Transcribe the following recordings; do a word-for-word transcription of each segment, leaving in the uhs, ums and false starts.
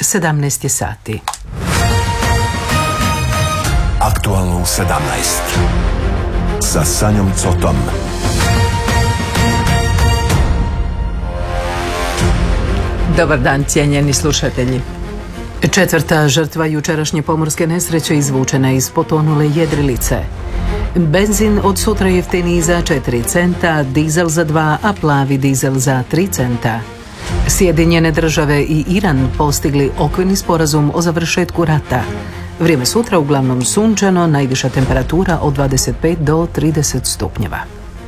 sedamnaest je sati. Aktualno u sedamnaest. Sa Sanjom Cotom. Dobar dan, cijenjeni slušatelji. Četvrta žrtva jučerašnje pomorske nesreće izvučena iz potonule jedrilice. Benzin od sutra jeftiniji za četiri centa, dizel za dva, a plavi dizel za tri centa. Sjedinjene države i Iran postigli okvirni sporazum o završetku rata. Vrijeme sutra uglavnom sunčano, najviša temperatura od dvadeset pet do trideset stupnjeva.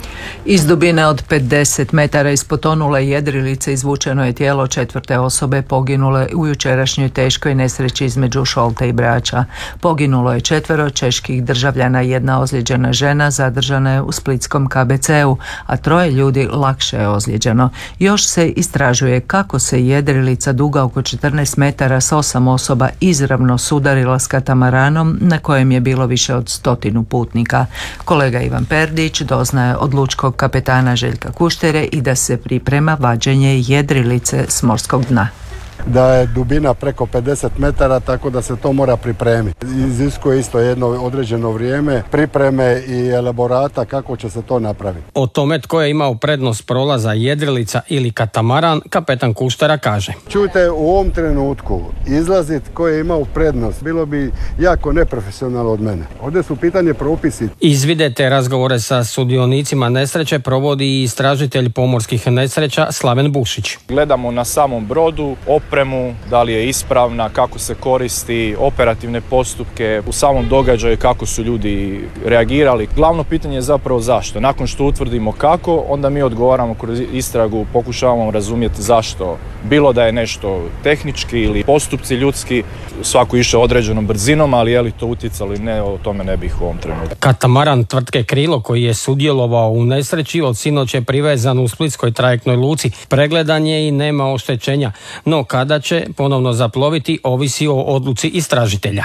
Iz dubine od pedeset metara iz potonule jedrilice izvučeno je tijelo četvrte osobe poginule u jučerašnjoj teškoj nesreći između Šolte i Brača. Poginulo je četvero čeških državljana, jedna ozlijeđena žena zadržana je u splitskom K B C-u, a troje ljudi lakše je ozlijeđeno. Još se istražuje kako se jedrilica duga oko četrnaest metara s osam osoba izravno sudarila s katamaranom na kojem je bilo više od stotinu putnika. Kolega Ivan Perdić doznaje od lučkog kapetana Željka Kuštere i da se priprema vađenje jedrilice s morskog dna. Da je dubina preko pedeset metara, tako da se to mora pripremiti. Iziskuje isto jedno određeno vrijeme pripreme i elaborata kako će se to napraviti. O tome tko je imao prednost prolaza jedrilica ili katamaran, kapetan Kuštera kaže: Čujte, u ovom trenutku izlaziti tko je imao prednost bilo bi jako neprofesionalno od mene. Ovdje su pitanje propisi. Izvidete razgovore sa sudionicima nesreće provodi i istražitelj pomorskih nesreća Slaven Bušić. Gledamo na samom brodu opremu, da li je ispravna, kako se koristi, operativne postupke, u samom događaju kako su ljudi reagirali. Glavno pitanje je zapravo zašto. Nakon što utvrdimo kako, onda mi odgovaramo kroz istragu, pokušavamo razumjeti zašto. Bilo da je nešto tehnički ili postupci ljudski, svako išao određenom brzinom, ali je li to utjecalo ili ne, o tome ne bih u ovom trenutku. Katamaran tvrtke Krilo koji je sudjelovao u nesreći od sinoć je privezan u splitskoj trajektnoj luci. Pregledan je i nema oštećenja, no kada će ponovno zaploviti ovisi o odluci istražitelja.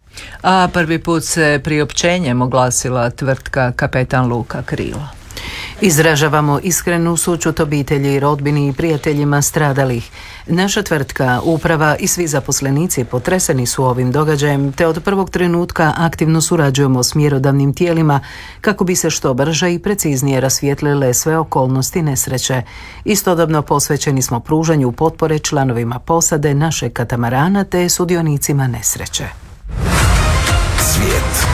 A prvi put se priopćenjem oglasila tvrtka Kapetan Luka Krilo. Izražavamo iskrenu sućut obitelji, rodbini i prijateljima stradalih. Naša tvrtka, uprava i svi zaposlenici potreseni su ovim događajem, te od prvog trenutka aktivno surađujemo s mjerodavnim tijelima kako bi se što brže i preciznije rasvijetlile sve okolnosti nesreće. Istodobno posvećeni smo pružanju potpore članovima posade našeg katamarana te sudionicima nesreće. Svijet.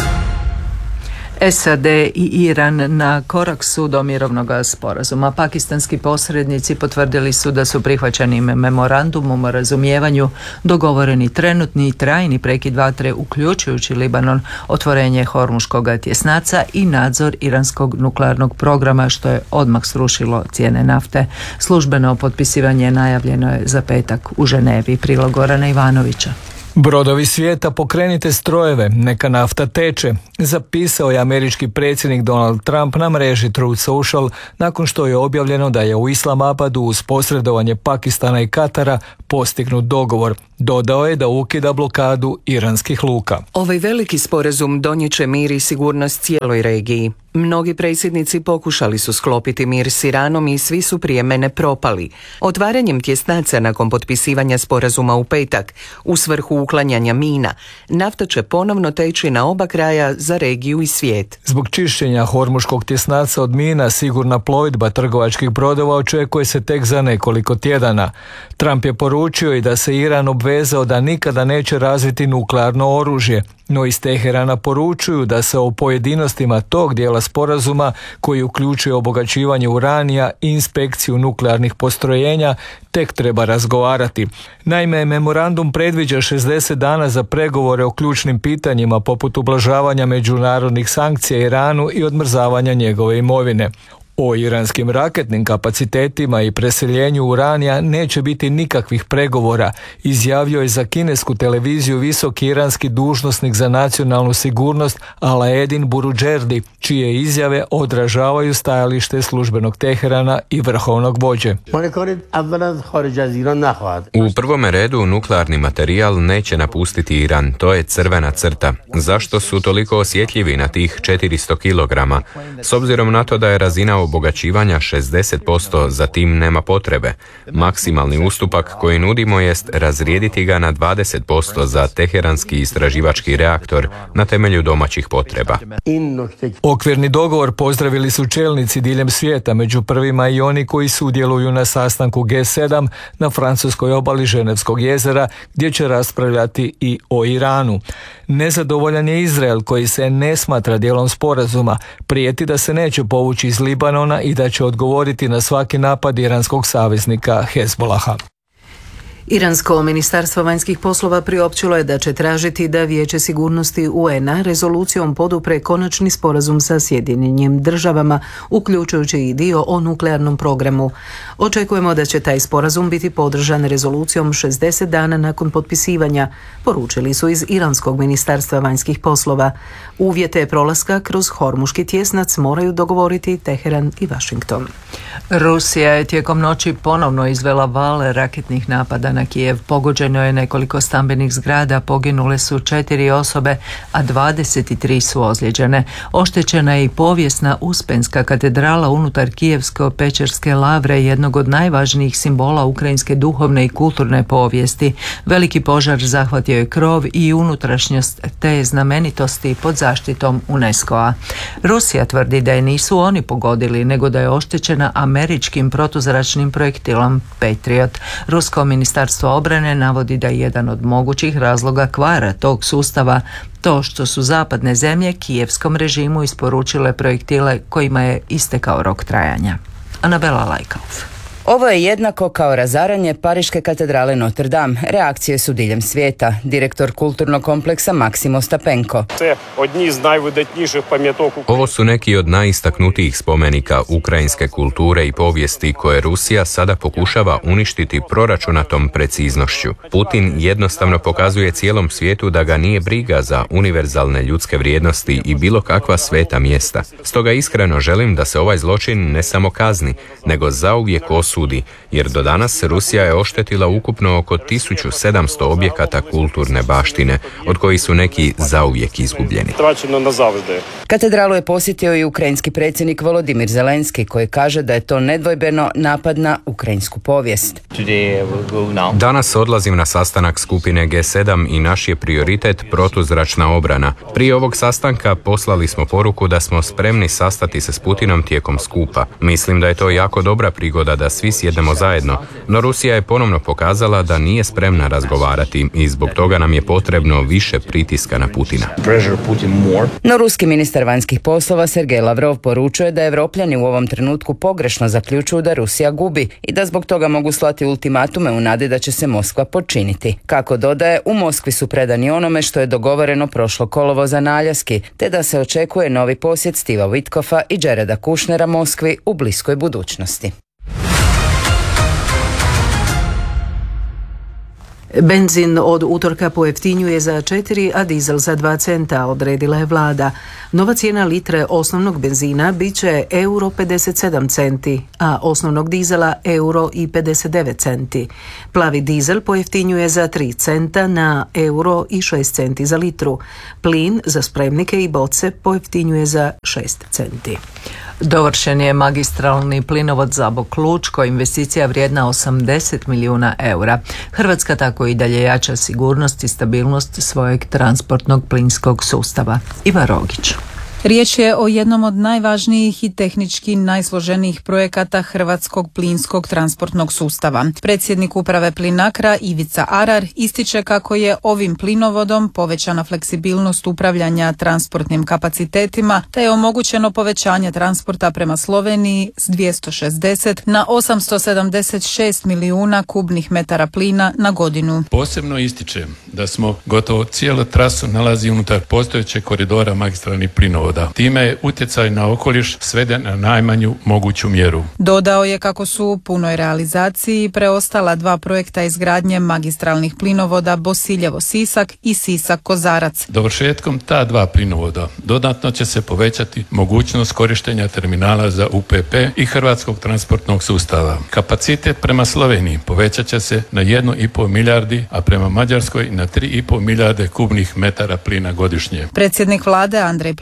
S A D i Iran na korak su do mirovnog sporazuma. Pakistanski posrednici potvrdili su da su prihvaćenim memorandumom o razumijevanju dogovoreni trenutni i trajni prekid vatre uključujući Libanon, otvorenje Hormuškog tjesnaca i nadzor iranskog nuklearnog programa, što je odmah srušilo cijene nafte. Službeno potpisivanje najavljeno je za petak u Ženevi. Prilog Gorana Ivanovića. Brodovi svijeta, pokrenite strojeve, neka nafta teče, zapisao je američki predsjednik Donald Trump na mreži Truth Social nakon što je objavljeno da je u Islamabadu uz posredovanje Pakistana i Katara postignut dogovor. Dodao je da ukida blokadu iranskih luka. Ovaj veliki sporazum donijet će mir i sigurnost cijeloj regiji. Mnogi predsjednici pokušali su sklopiti mir s Iranom i svi su prije mene propali. Otvaranjem tjesnaca nakon potpisivanja sporazuma u petak, u svrhu uklanjanja mina, nafta će ponovno teći na oba kraja za regiju i svijet. Zbog čišćenja Hormuškog tjesnaca od mina, sigurna plovidba trgovačkih brodova očekuje se tek za nekoliko tjedana. Trump je poručio i da se Iran obvezao da nikada neće razviti nuklearno oružje, no iz Teherana poručuju da se o pojedinostima tog dijela sporazuma, koji uključuje obogaćivanje uranija i inspekciju nuklearnih postrojenja, tek treba razgovarati. Naime, memorandum predviđa šezdeset dana za pregovore o ključnim pitanjima poput ublažavanja međunarodnih sankcija Iranu i odmrzavanja njegove imovine. O iranskim raketnim kapacitetima i preseljenju uranija neće biti nikakvih pregovora, izjavio je za kinesku televiziju visoki iranski dužnosnik za nacionalnu sigurnost Alaeddin Buruđerdi, čije izjave odražavaju stajalište službenog Teherana i vrhovnog vođe. U prvome redu nuklearni materijal neće napustiti Iran, to je crvena crta. Zašto su toliko osjetljivi na tih četiristo kilograma? S obzirom na to da je razina obogaćivanja šezdeset posto za tim nema potrebe. Maksimalni ustupak koji nudimo jest razrijediti ga na dvadeset posto za teheranski istraživački reaktor na temelju domaćih potreba. Okvirni dogovor pozdravili su čelnici diljem svijeta, među prvima i oni koji sudjeluju na sastanku G sedam na francuskoj obali Ženevskog jezera, gdje će raspravljati i o Iranu. Nezadovoljan je Izrael, koji se ne smatra dijelom sporazuma, prijeti da se neće povući iz Libanona i da će odgovoriti na svaki napad iranskog saveznika Hezbolaha. Iransko ministarstvo vanjskih poslova priopćilo je da će tražiti da Vijeće sigurnosti U N A rezolucijom podupre konačni sporazum sa Sjedinjenim državama, uključujući i dio o nuklearnom programu. Očekujemo da će taj sporazum biti podržan rezolucijom šezdeset dana nakon potpisivanja, poručili su iz Iranskog ministarstva vanjskih poslova. Uvjete prolaska kroz Hormuški tjesnac moraju dogovoriti Teheran i Washington. Rusija je tijekom noći ponovno izvela val raketnih napada na Kijev. Pogođeno je nekoliko stambenih zgrada, poginule su četiri osobe, a dvadeset tri su ozlijeđene. Oštećena je i povijesna Uspenska katedrala unutar Kijevsko-Pečerske lavre, jednog od najvažnijih simbola ukrajinske duhovne i kulturne povijesti. Veliki požar zahvatio je krov i unutrašnjost te znamenitosti pod zaštitom UNESCO-a. Rusija tvrdi da je nisu oni pogodili, nego da je oštećena američkim protuzračnim projektilom Patriot. Rusko ministarstvo obrane navodi da je jedan od mogućih razloga kvara tog sustava to što su zapadne zemlje kijevskom režimu isporučile projektile kojima je istekao rok trajanja. Anabela Lajkauf. Ovo je jednako kao razaranje Pariške katedrale Notre Dame. Reakcije su diljem svijeta. Direktor kulturnog kompleksa Maksimo Stapenko. Ovo su neki od najistaknutijih spomenika ukrajinske kulture i povijesti koje Rusija sada pokušava uništiti proračunatom preciznošću. Putin jednostavno pokazuje cijelom svijetu da ga nije briga za univerzalne ljudske vrijednosti i bilo kakva sveta mjesta. Stoga iskreno želim da se ovaj zločin ne samo kazni, nego zauvijek osudi. Sudi, jer do danas Rusija je oštetila ukupno oko tisuću sedamsto objekata kulturne baštine, od kojih su neki zauvijek izgubljeni. Katedralu je posjetio i ukrajinski predsjednik Volodimir Zelenski, koji kaže da je to nedvojbeno napad na ukrajinsku povijest. Danas odlazim na sastanak skupine G sedam i naš je prioritet protuzračna obrana. Prije ovog sastanka poslali smo poruku da smo spremni sastati se s Putinom tijekom skupa. Mislim da je to jako dobra prigoda da svi sjednemo zajedno, no Rusija je ponovno pokazala da nije spremna razgovarati i zbog toga nam je potrebno više pritiska na Putina. No ruski ministar vanjskih poslova Sergej Lavrov poručuje da Evropljani u ovom trenutku pogrešno zaključuju da Rusija gubi i da zbog toga mogu slati ultimatume u nadi da će se Moskva počiniti. Kako dodaje, u Moskvi su predani onome što je dogovoreno prošlo kolovoza na Aljaski, te da se očekuje novi posjet Stiva Witkoffa i Jareda Kushnera Moskvi u bliskoj budućnosti. Benzin od utorka pojeftinjuje za četiri, a dizel za dva centa, odredila je vlada. Nova cijena litre osnovnog benzina bit će euro pedeset sedam centi, a osnovnog dizela euro i pedeset devet centi. Plavi dizel pojeftinjuje za tri centa na euro i šest centi za litru. Plin za spremnike i boce pojeftinjuje za šest centi. Dovršen je magistralni plinovod Zabok-Lučko, investicija vrijedna osamdeset milijuna eura. Hrvatska tako i dalje jača sigurnost i stabilnost svojeg transportnog plinskog sustava. Iva Rogić. Riječ je o jednom od najvažnijih i tehnički najsloženijih projekata hrvatskog plinskog transportnog sustava. Predsjednik uprave Plinacra Ivica Arar ističe kako je ovim plinovodom povećana fleksibilnost upravljanja transportnim kapacitetima, te je omogućeno povećanje transporta prema Sloveniji s dvjesto šezdeset na osamsto sedamdeset šest milijuna kubnih metara plina na godinu. Posebno ističem da smo gotovo cijelu trasu nalazi unutar postojećeg koridora magistralnih plinovoda. Time je utjecaj na okoliš sveden na najmanju moguću mjeru. Dodao je kako su u punoj realizaciji preostala dva projekta izgradnje magistralnih plinovoda Bosiljevo-Sisak i Sisak-Kozarac. Dovršetkom ta dva plinovoda dodatno će se povećati mogućnost korištenja terminala za U P P i hrvatskog transportnog sustava. Kapacitet prema Sloveniji povećat će se na jednu i pol milijardi, a prema Mađarskoj na tri i pol milijarde kubnih metara plina godišnje. Predsjednik vlade Andrej Plenković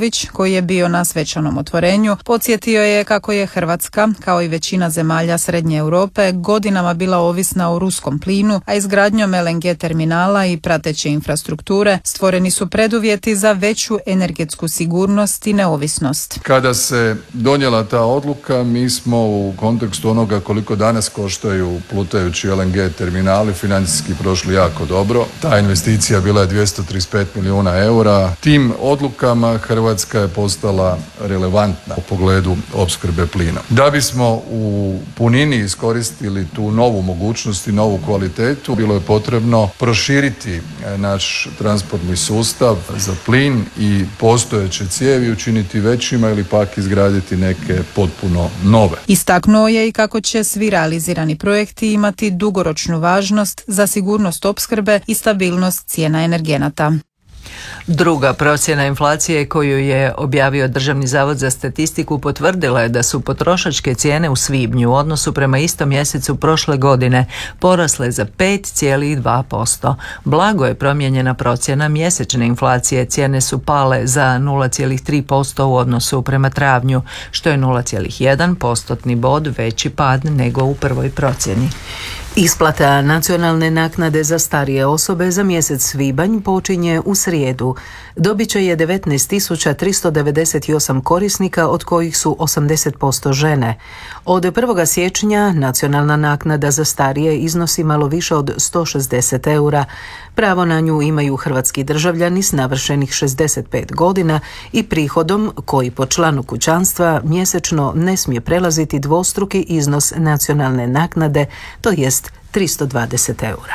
Plenković, koji je bio na svečanom otvorenju, podsjetio je kako je Hrvatska, kao i većina zemalja Srednje Europe, godinama bila ovisna o ruskom plinu, a izgradnjom el en ge terminala i prateće infrastrukture stvoreni su preduvjeti za veću energetsku sigurnost i neovisnost. Kada se donijela ta odluka, mi smo u kontekstu onoga koliko danas koštaju plutajući el en ge terminali financijski prošli jako dobro. Ta investicija bila je dvjesto trideset pet milijuna eura. Tim odlukama Hrvatska je postala relevantna u pogledu opskrbe plina. Da bismo u punini iskoristili tu novu mogućnost i novu kvalitetu, bilo je potrebno proširiti naš transportni sustav za plin i postojeće cijevi učiniti većima ili pak izgraditi neke potpuno nove. Istaknuo je i kako će svi realizirani projekti imati dugoročnu važnost za sigurnost opskrbe i stabilnost cijena energenata. Druga procjena inflacije koju je objavio Državni zavod za statistiku potvrdila je da su potrošačke cijene u svibnju u odnosu prema istom mjesecu prošle godine porasle za pet zarez dva posto. Blago je promijenjena procjena mjesečne inflacije, cijene su pale za nula zarez tri posto u odnosu prema travnju, što je nula zarez jedan postotni bod veći pad nego u prvoj procjeni. Isplata nacionalne naknade za starije osobe za mjesec svibanj počinje u srijedu. Dobit će je devetnaest tisuća tristo devedeset osam korisnika, od kojih su osamdeset posto žene. Od prvog siječnja nacionalna naknada za starije iznosi malo više od sto šezdeset eura. Pravo na nju imaju hrvatski državljani s navršenih šezdeset pet godina i prihodom koji po članu kućanstva mjesečno ne smije prelaziti dvostruki iznos nacionalne naknade, to jest tristo dvadeset eura.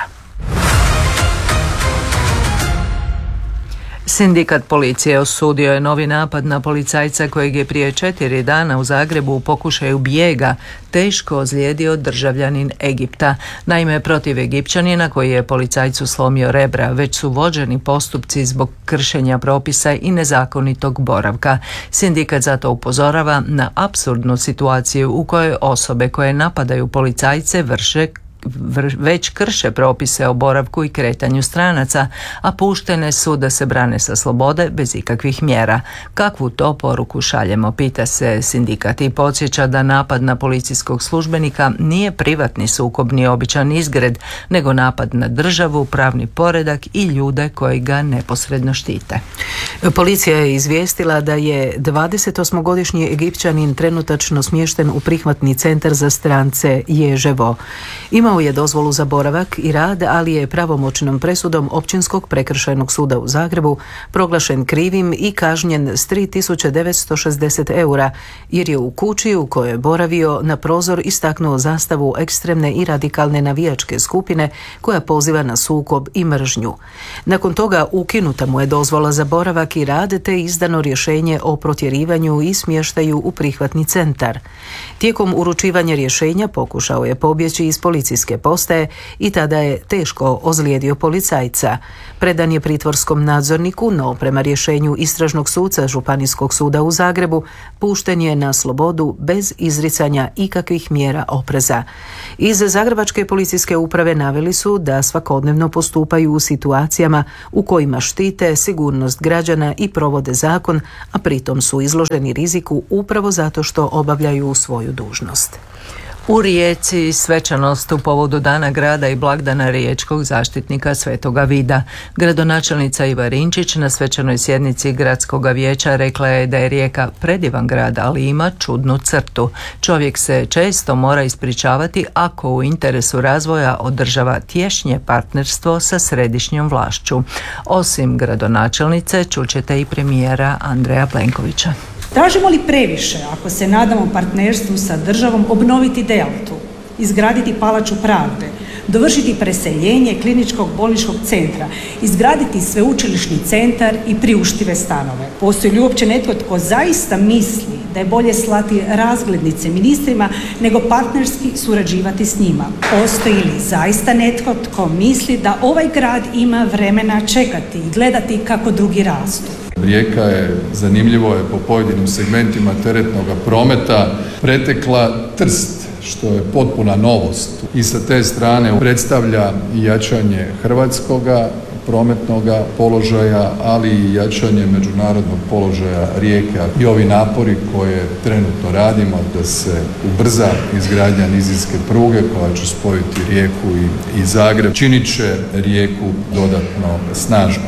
Sindikat policije osudio je novi napad na policajca kojeg je prije četiri dana u Zagrebu u pokušaju bijega teško ozlijedio državljanin Egipta. Naime, protiv Egipćanina koji je policajcu slomio rebra već su vođeni postupci zbog kršenja propisa i nezakonitog boravka. Sindikat zato upozorava na apsurdnu situaciju u kojoj osobe koje napadaju policajce vrše već krše propise o boravku i kretanju stranaca, a puštene su da se brane sa slobode bez ikakvih mjera. Kakvu to poruku šaljemo, pita se sindikat i podsjeća da napad na policijskog službenika nije privatni sukob ni običan izgred, nego napad na državu, pravni poredak i ljude koji ga neposredno štite. Policija je izvijestila da je dvadesetosmogodišnji Egipćanin trenutačno smješten u prihvatni centar za strance Ježevo. Imao je dozvolu za boravak i rad, ali je pravomoćnom presudom Općinskog prekršajnog suda u Zagrebu proglašen krivim i kažnjen s tri tisuće devetsto šezdeset eura, jer je u kući u kojoj je boravio na prozor istaknuo zastavu ekstremne i radikalne navijačke skupine koja poziva na sukob i mržnju. Nakon toga ukinuta mu je dozvola za boravak i rad te izdano rješenje o protjerivanju i smještaju u prihvatni centar. Tijekom uručivanja rješenja pokušao je pobjeći iz policijske postaje i tada je teško ozlijedio policajca. Predan je pritvorskom nadzorniku, no prema rješenju istražnog suca Županijskog suda u Zagrebu pušten je na slobodu bez izricanja ikakvih mjera opreza. Iz Zagrebačke policijske uprave naveli su da svakodnevno postupaju u situacijama u kojima štite sigurnost građana i provode zakon, a pritom su izloženi riziku upravo zato što obavljaju svoju dužnost. U Rijeci svečanost u povodu Dana grada i blagdana riječkog zaštitnika Svetoga Vida. Gradonačelnica Iva Rinčić na svečanoj sjednici gradskog vijeća rekla je da je Rijeka predivan grad, ali ima čudnu crtu. Čovjek se često mora ispričavati ako u interesu razvoja održava tješnje partnerstvo sa središnjom vlašću. Osim gradonačelnice čućete i premijera Andreja Plenkovića. Tražimo li previše ako se nadamo partnerstvu sa državom obnoviti Deltu, izgraditi Palaču pravde, dovršiti preseljenje kliničkog bolničkog centra, izgraditi sveučilišni centar i priuštive stanove? Postoji li uopće netko tko zaista misli da je bolje slati razglednice ministrima nego partnerski surađivati s njima? Postoji li zaista netko tko misli da ovaj grad ima vremena čekati i gledati kako drugi rastu? Rijeka je, zanimljivo je, po pojedinim segmentima teretnog prometa pretekla Trst, što je potpuna novost. I sa te strane predstavlja jačanje hrvatskoga prometnog položaja, ali i jačanje međunarodnog položaja Rijeke. I ovi napori koje trenutno radimo da se ubrza izgradnja nizinske pruge koja će spojiti Rijeku i, i Zagreb, činit će Rijeku dodatno snažno.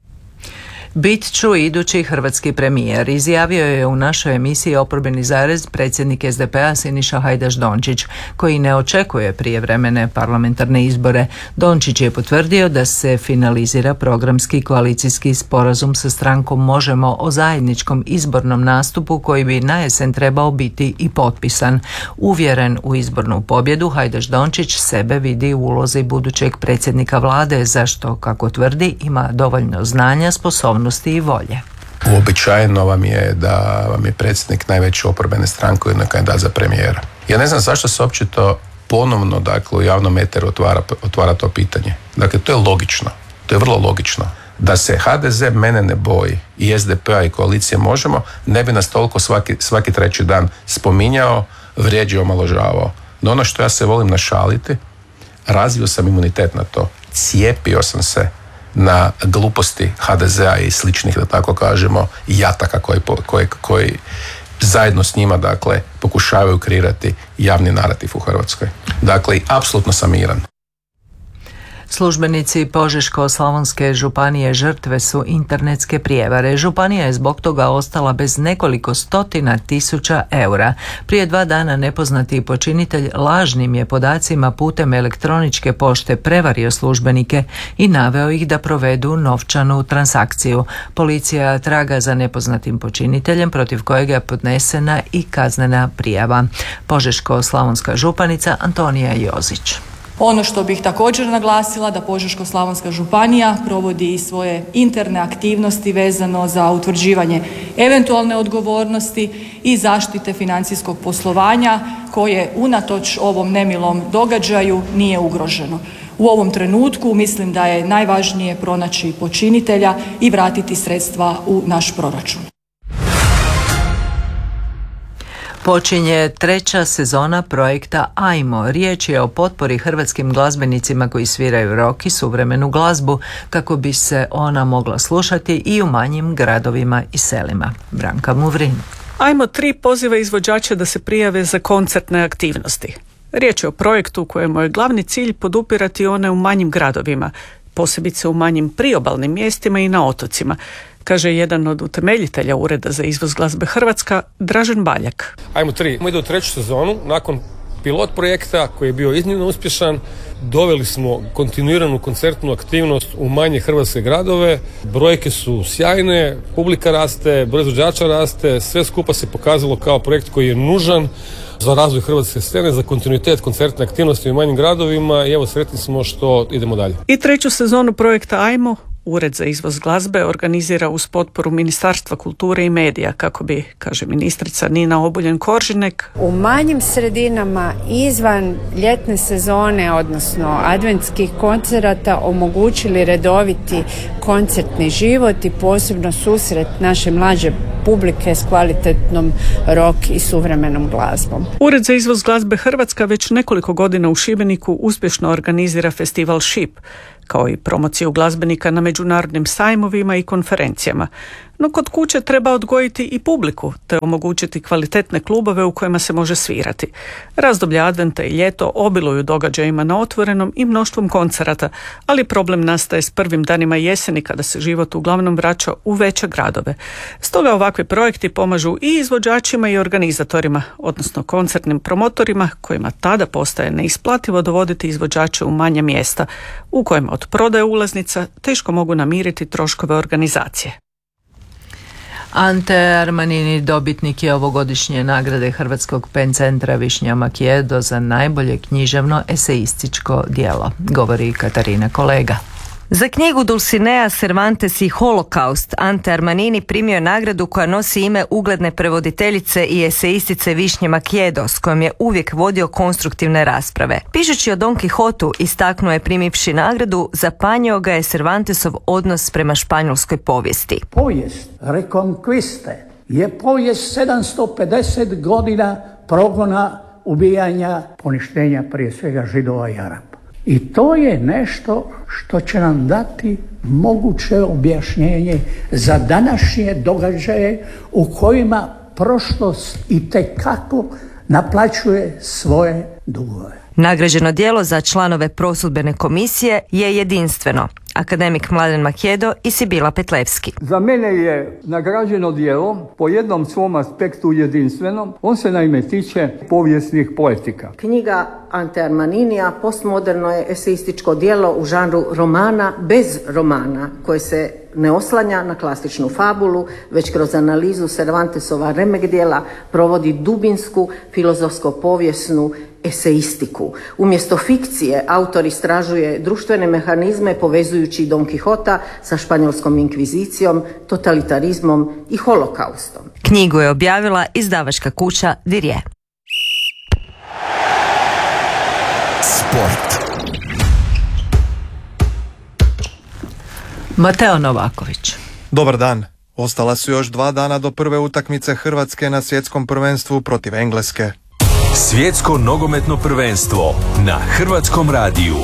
Bit ću idući hrvatski premijer, izjavio je u našoj emisiji Oporbeni zarez predsjednik S D P-a Siniša Hajdaš Dončić, koji ne očekuje prijevremene parlamentarne izbore. Dončić je potvrdio da se finalizira programski koalicijski sporazum sa strankom Možemo o zajedničkom izbornom nastupu koji bi na jesen trebao biti i potpisan. Uvjeren u izbornu pobjedu, Hajdaš Dončić sebe vidi u ulozi budućeg predsjednika vlade, zašto, kako tvrdi, ima dovoljno znanja, sposobnosti i volje. Uobičajeno vam je da vam je predsjednik najveće oporbene stranke ujedno kandidat za premijera. Ja ne znam zašto se uopće to ponovno, dakle, u javnom eteru otvara, otvara to pitanje. Dakle, to je logično. To je vrlo logično. Da se H D Z mene ne boji i S D P-a i koalicije Možemo, ne bi nas toliko svaki, svaki treći dan spominjao, vrijeđao, omalovažavao. No ono što ja se volim našaliti, razvio sam imunitet na to. Cijepio sam se na gluposti H D Z-a i sličnih, da tako kažemo, jataka koji, koji, koji zajedno s njima, dakle, pokušavaju kreirati javni narativ u Hrvatskoj. Dakle, apsolutno sam miran. Službenici Požeško-slavonske županije žrtve su internetske prijevare. Županija je zbog toga ostala bez nekoliko stotina tisuća eura. Prije dva dana nepoznati počinitelj lažnim je podacima putem elektroničke pošte prevario službenike i naveo ih da provedu novčanu transakciju. Policija traga za nepoznatim počiniteljem protiv kojeg je podnesena i kaznena prijava. Požeško-slavonska županica Antonija Jozić. Ono što bih također naglasila da Požeško-slavonska županija provodi i svoje interne aktivnosti vezano za utvrđivanje eventualne odgovornosti i zaštite financijskog poslovanja koje unatoč ovom nemilom događaju nije ugroženo. U ovom trenutku mislim da je najvažnije pronaći počinitelja i vratiti sredstva u naš proračun. Počinje treća sezona projekta Ajmo. Riječ je o potpori hrvatskim glazbenicima koji sviraju rock i suvremenu glazbu kako bi se ona mogla slušati i u manjim gradovima i selima. Branka Muvrin. Ajmo tri poziva izvođača da se prijave za koncertne aktivnosti. Riječ je o projektu u kojemu je glavni cilj podupirati one u manjim gradovima, posebice u manjim priobalnim mjestima i na otocima, kaže jedan od utemeljitelja Ureda za izvoz glazbe Hrvatska, Dražen Baljak. Ajmo tri. Ide u treću sezonu. Nakon pilot projekta koji je bio iznimno uspješan, doveli smo kontinuiranu koncertnu aktivnost u manje hrvatske gradove. Brojke su sjajne, publika raste, broj izvođača raste, sve skupa se pokazalo kao projekt koji je nužan za razvoj hrvatske scene, za kontinuitet koncertne aktivnosti u manjim gradovima i evo sretni smo što idemo dalje. I treću sezonu projekta Ajmo Ured za izvoz glazbe organizira uz potporu Ministarstva kulture i medija, kako bi, kaže ministrica Nina Obuljen-Koržinek, u manjim sredinama izvan ljetne sezone, odnosno adventskih koncerata, omogućili redoviti koncertni život i posebno susret naše mlađe publike s kvalitetnom rock i suvremenom glazbom. Ured za izvoz glazbe Hrvatska već nekoliko godina u Šibeniku uspješno organizira festival Šip, kao i promociju glazbenika na međunarodnim sajmovima i konferencijama. No kod kuće treba odgojiti i publiku, te omogućiti kvalitetne klubove u kojima se može svirati. Razdoblje adventa i ljeto obiluju događajima na otvorenom i mnoštvom koncerata, ali problem nastaje s prvim danima jeseni kada se život uglavnom vraća u veće gradove. Stoga ovakvi projekti pomažu i izvođačima i organizatorima, odnosno koncertnim promotorima, kojima tada postaje neisplativo dovoditi izvođače u manja mjesta, u kojima od prodaje ulaznica teško mogu namiriti troškove organizacije. Ante Armanini dobitnik je ovogodišnje nagrade Hrvatskog pen centra Višnja Makijedo za najbolje književno eseističko djelo, govori Katarina Kolega. Za knjigu Dulcinea Cervantes i Holokaust Ante Armanini primio je nagradu koja nosi ime ugledne prevoditeljice i eseistice Višnje Makijedo, s kojom je uvijek vodio konstruktivne rasprave. Pišući o Don Quijotu, istaknuo je primivši nagradu, zapanjio ga je Cervantesov odnos prema španjolskoj povijesti. Povijest Reconquiste je povijest sedamsto pedeset godina progona, ubijanja, poništenja prije svega Židova i Arapa. I to je nešto što će nam dati moguće objašnjenje za današnje događaje u kojima prošlost itekako naplaćuje svoje dugove. Nagrađeno djelo za članove prosudbene komisije je jedinstveno. Akademik Mladen Makedo i Sibila Petlevski. Za mene je nagrađeno djelo po jednom svom aspektu jedinstveno. On se naime tiče povijesnih poetika. Knjiga Ante Armaninija postmoderno je eseističko djelo u žanru romana bez romana, koje se ne oslanja na klasičnu fabulu, već kroz analizu Cervantesova remek djela provodi dubinsku filozofsko-povijesnu eseistiku. Umjesto fikcije, autor istražuje društvene mehanizme povezujući Don Quixota sa španjolskom inkvizicijom, totalitarizmom i holokaustom. Knjigu je objavila izdavačka kuća Dirje. Sport. Mateo Novaković. Dobar dan. Ostala su još dva dana do prve utakmice Hrvatske na svjetskom prvenstvu protiv Engleske. Svjetsko nogometno prvenstvo na Hrvatskom radiju.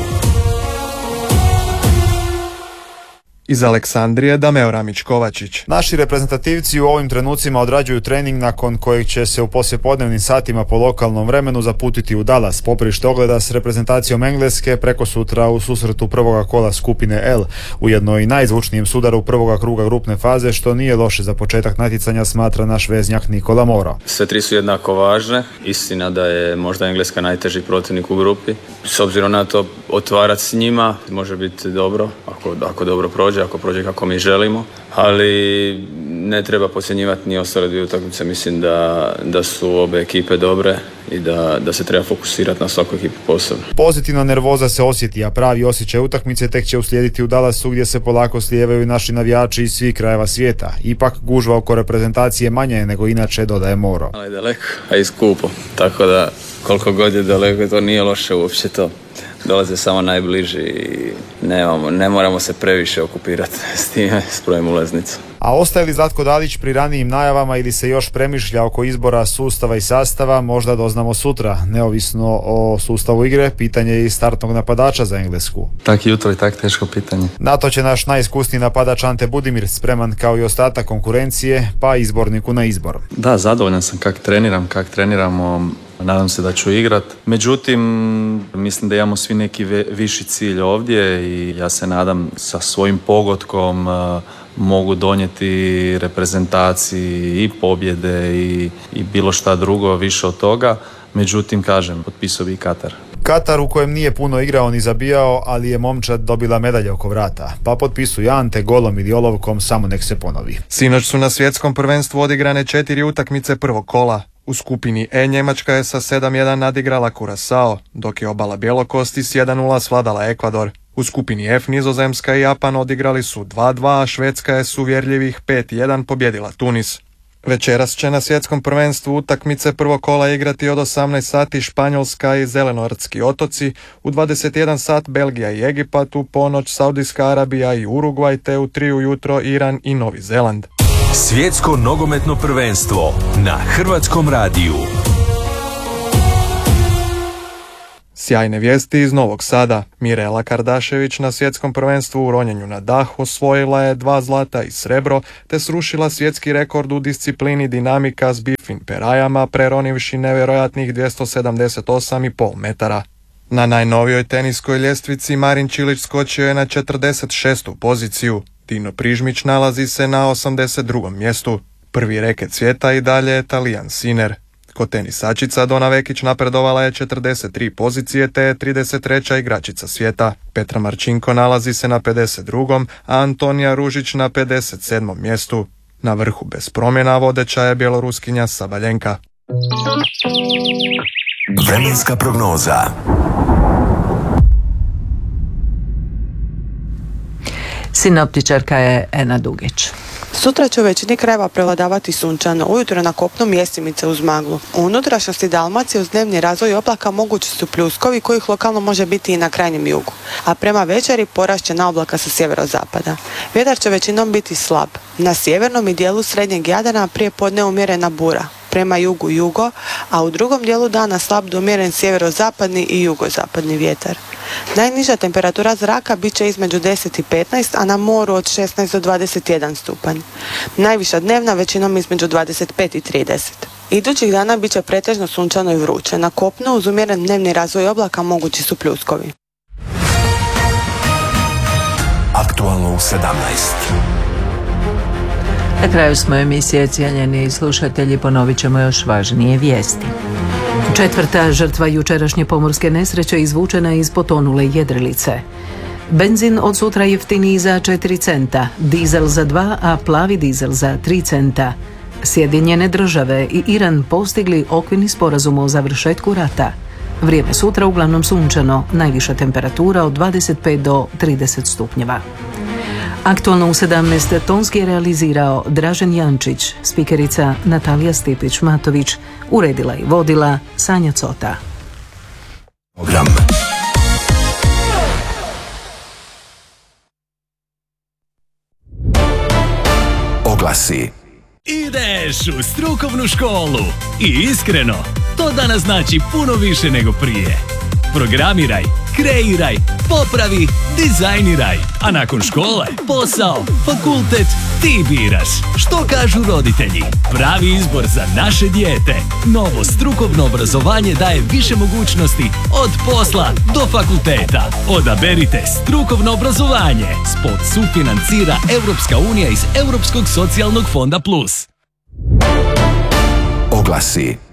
Iz Aleksandrije Dameo Ramić-Kovačić. Naši reprezentativci u ovim trenucima odrađuju trening nakon kojeg će se u poslijepodnevnim satima po lokalnom vremenu zaputiti u Dallas. Poprište ogleda s reprezentacijom Engleske preko sutra u susretu prvoga kola skupine L, ujedno i najzvučnijem sudaru prvoga kruga grupne faze, što nije loše za početak natjecanja, smatra naš veznjak Nikola Moro. Sve tri su jednako važne. Istina da je možda Engleska najteži protivnik u grupi. S obzirom na to, otvarati s njima može biti dobro, ako, ako dobro prođe, ako prođe kako mi želimo, ali ne treba podcjenjivati ni ostale dvije utakmice. Mislim da, da su obe ekipe dobre i da, da se treba fokusirati na svaku ekipu posebno. Pozitivna nervoza se osjeti, a pravi osjećaj utakmice tek će uslijediti u Dallasu, gdje se polako slijevaju naši navijači iz svih krajeva svijeta. Ipak gužva oko reprezentacije manje je nego inače, dodaje Moro. Ali daleko, a i skupo, tako da koliko god je daleko, to nije loše uopće to. Dolaze samo najbliži i nemamo, ne moramo se previše okupirati s time, s brojem ulaznica. A ostaje li Zlatko Dalić pri ranijim najavama ili se još premišlja oko izbora sustava i sastava, možda doznamo sutra. Neovisno o sustavu igre, pitanje je i startnog napadača za Englesku. Tak jutro i tak teško pitanje. Na to će naš najiskusniji napadač Ante Budimir, spreman kao i ostatak konkurencije, pa izborniku na izbor. Da, zadovoljan sam kak treniram, kak treniramo. Nadam se da ću igrat. Međutim, mislim da imamo svi neki viši cilj ovdje i ja se nadam sa svojim pogotkom uh, mogu donijeti reprezentaciji i pobjede i, i bilo šta drugo više od toga. Međutim, kažem, potpisao bi i Katar. Katar u kojem nije puno igrao ni zabijao, ali je momčad dobila medalje oko vrata. Pa potpisuje Ante golom ili olovkom, samo nek se ponovi. Sinoć su na svjetskom prvenstvu odigrane četiri utakmice prvog kola. U skupini E Njemačka je sa sedam jedan nadigrala Curaçao, dok je obala Bjelokosti s jedan nula svladala Ekvador. U skupini F Nizozemska i Japan odigrali su dva dva, a Švedska je s uvjerljivih pet jedan pobjedila Tunis. Večeras će na svjetskom prvenstvu utakmice prvog kola igrati od osamnaest sati Španjolska i Zelenortski otoci, u dvadeset jedan sat Belgija i Egipat, u ponoć Saudijska Arabija i Urugvaj, te u tri ujutro Iran i Novi Zeland. Svjetsko nogometno prvenstvo na Hrvatskom radiju. Sjajne vijesti iz Novog Sada. Mirela Kardašević na svjetskom prvenstvu u ronjenju na dah osvojila je dva zlata i srebro, te srušila svjetski rekord u disciplini dinamika s bifin perajama, preronivši nevjerojatnih dvjesto sedamdeset osam i pol metara. Na najnovijoj teniskoj ljestvici Marin Čilić skočio je na četrdeset šestu poziciju. Dino Prižmić nalazi se na osamdeset drugom mjestu. Prvi reket svijeta i dalje je Talijan Sinner. Kod tenisačica Dona Vekić napredovala je četrdeset tri pozicije, te je trideset treća igračica svijeta. Petra Marčinko nalazi se na pedeset drugom, a Antonija Ružić na pedeset sedmom mjestu. Na vrhu bez promjena vodeća je bjeloruskinja Sabaljenka. Vremenska prognoza. Sinoptičarka je Ena Dugić. Sutra će u većini krajeva prevladavati sunčano, ujutro na kopnu mjestimice uz maglu. U unutrašnjosti Dalmacije uz dnevni razvoj oblaka mogući su pljuskovi kojih lokalno može biti i na krajnjem jugu, a prema večeri porast će na oblaka sa sjeverozapada. Vjetar će većinom biti slab. Na sjevernom i dijelu srednjeg Jadrana prije podne umjerena bura. prema jugu jugo, a u drugom dijelu dana slab do umjeren sjeverozapadni i jugozapadni vjetar. Najniža temperatura zraka bit će između deset i petnaest, a na moru od šesnaest do dvadeset jedan stupanj. Najviša dnevna većinom između dvadeset pet i trideset. Idućih dana bit će pretežno sunčano i vruće. Na kopnu uz umjeren dnevni razvoj oblaka mogući su pljuskovi. Aktualno u sedamnaest. Na kraju smo emisije, cijenjeni slušatelji, ponovit ćemo još važnije vijesti. Četvrta žrtva jučerašnje pomorske nesreće izvučena iz potonule jedrilice. Benzin od sutra jeftiniji za četiri centa, dizel za dva, a plavi dizel za tri centa. Sjedinjene države i Iran postigli okvirni sporazum o završetku rata. Vrijeme sutra uglavnom sunčano, najviša temperatura od dvadeset pet do trideset stupnjeva. Aktualno u sedamnaest tonski je realizirao Dražen Jančić, spikerica Natalija Stipić-Matović, uredila i vodila Sanja Cota. Program. Oglasi. Ideš u strukovnu školu i iskreno, to danas znači puno više nego prije. Programiraj, kreiraj, popravi, dizajniraj, a nakon škole, posao, fakultet, ti biraš. Što kažu roditelji? Pravi izbor za naše dijete. Novo strukovno obrazovanje daje više mogućnosti od posla do fakulteta. Odaberite strukovno obrazovanje. Spot sufinancira Europska unija iz Europskog socijalnog fonda plus. Oglasi.